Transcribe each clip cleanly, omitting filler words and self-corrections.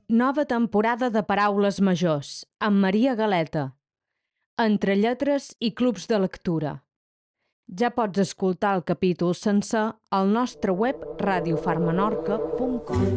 Nova temporada de Paraules Majors, amb Maria Galeta. Entre lletres i clubs de lectura. Ja pots escoltar el capítol sencer al nostre web radiofarmenorca.com.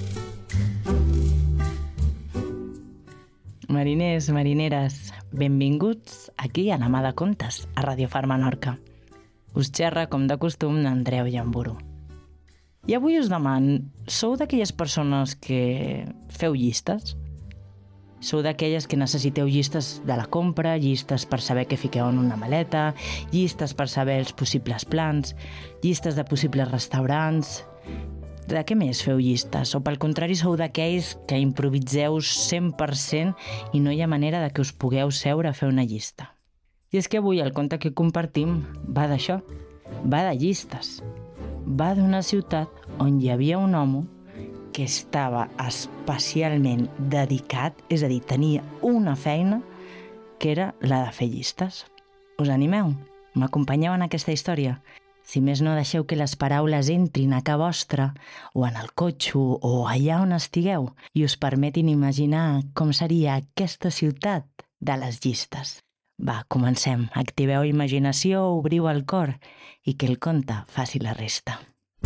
Mariners, marineres, benvinguts aquí a Namà de Contes, a Ràdio Far Menorca. Us xerra, com de costum, d'Andreu Llamburu. I avui us deman, sou d'aquelles persones que feu llistes? Sou d'aquelles que necessiteu llistes de la compra, llistes per saber què fiqueu en una maleta, llistes per saber els possibles plans, llistes de possibles restaurants... De què més feu llistes? O pel contrari sou d'aquells que improviseu 100% i no hi ha manera de que us pugueu seure a fer una llista? I és que avui el conte que compartim va d'això, va de llistes. Va d'una ciutat on hi havia un home que estava especialment dedicat, és a dir, tenia una feina que era la de fer llistes. Us animeu? M'acompanyeu en aquesta història? Si més no, deixeu que les paraules entrin a casa vostra, o en el cotxe, o allà on estigueu, i us permetin imaginar com seria aquesta ciutat de les llistes. Va, comencem. Activeu imaginació, obriu el cor i que el conte faci la resta.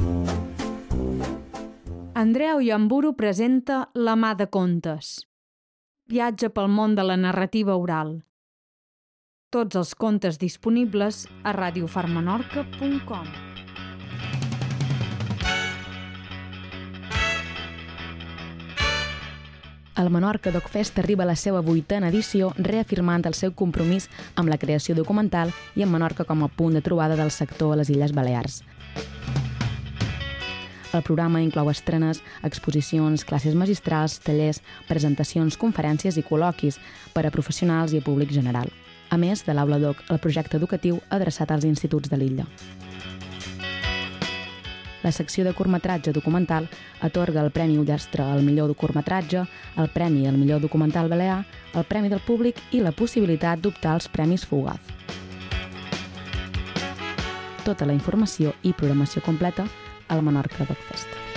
Andreu Llamburu presenta La mà de contes. Viatge pel món de la narrativa oral. Tots els contes disponibles a radiofarmenorca.com. El Menorca DocFest arriba a la seva 8ª edició, reafirmant el seu compromís amb la creació documental i amb Menorca com a punt de trobada del sector a les Illes Balears. El programa inclou estrenes, exposicions, classes magistrals, tallers, presentacions, conferències i col·loquis per a professionals i a públic general, a més de l'Aula Doc, el projecte educatiu adreçat als instituts de l'illa. La secció de curtmetratge documental atorga el Premi Ullastre al millor curtmetratge, el Premi al millor documental balear, el Premi del Públic i la possibilitat d'optar als Premis Fugaz. Tota la informació i programació completa al Menorca DocFest.